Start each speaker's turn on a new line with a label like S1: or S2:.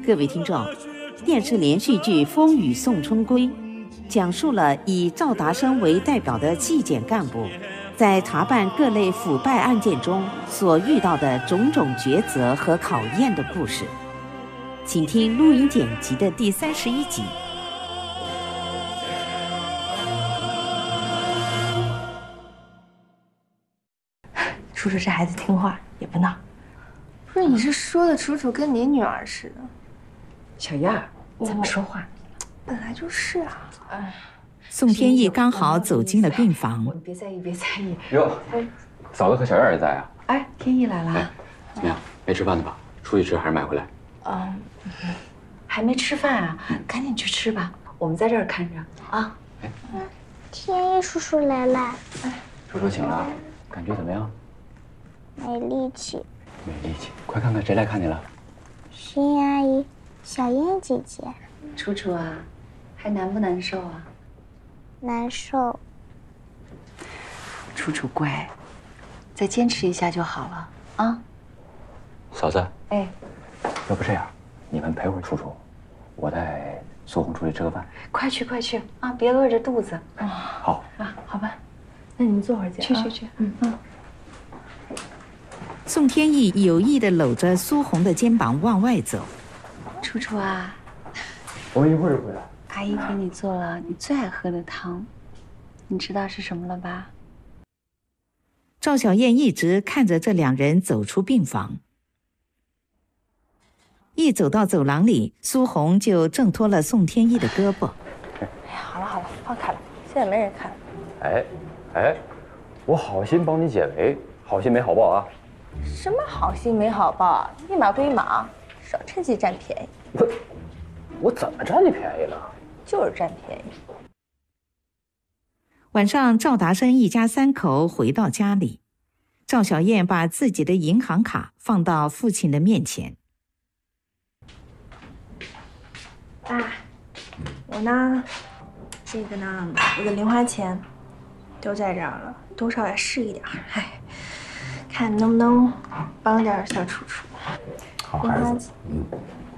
S1: 各位听众，电视连续剧《风雨送春归》讲述了以赵达生为代表的纪检干部在查办各类腐败案件中所遇到的种种抉择和考验的故事。请听录音剪辑的第31集。
S2: 楚楚这孩子听话，也不闹。
S3: 不是，你是说的楚楚跟你女儿似的。
S2: 小燕儿，怎么说话？
S3: 本来就是啊。
S1: 宋天意刚好走进了病房。
S2: 你别在意，别在意。
S4: 哟，嫂子和小燕也在啊。
S2: 哎，天意来了。
S4: 哎，怎么样？没吃饭的吧？出去吃还是买回来？
S2: 还没吃饭啊，赶紧去吃吧。我们在这儿看着啊。
S4: 哎，
S5: 天意叔叔来了。
S4: 叔叔醒了，感觉怎么样？
S5: 没力气。
S4: 没力气，快看看谁来看你了。
S5: 薰阿姨，小燕姐姐。
S2: 楚楚啊，还难不难受啊？
S5: 难受。
S2: 楚楚乖，再坚持一下就好了啊。
S4: 嫂子，
S2: 哎，
S4: 要不这样，你们陪会儿楚楚，我带苏红出去吃个饭。
S2: 快去快去啊，别饿着肚子。
S4: 好
S2: 啊，好吧。
S3: 那你们坐会儿去。
S2: 去。
S1: 宋天意有意地搂着苏红的肩膀往外走。
S2: 楚楚啊，
S4: 我一会儿就回来。
S2: 阿姨给你做了你最爱喝的汤，你知道是什么了吧？
S1: 赵小燕一直看着这两人走出病房。一走到走廊里，苏红就挣脱了宋天意的胳膊。
S3: 哎呀，好了，放开了，现在没人看。
S4: 哎，我好心帮你解围，好心没好报啊。
S3: 什么好心没好报，一码归一码，少趁机占便宜。
S4: 我怎么占你便宜了？
S3: 就是占便宜。
S1: 晚上，赵达生一家三口回到家里，赵小燕把自己的银行卡放到父亲的面前。
S3: 爸，我呢，这个呢，我的零花钱都在这儿了，多少也是一点。哎，看能不能帮点小楚楚。
S4: 好孩子，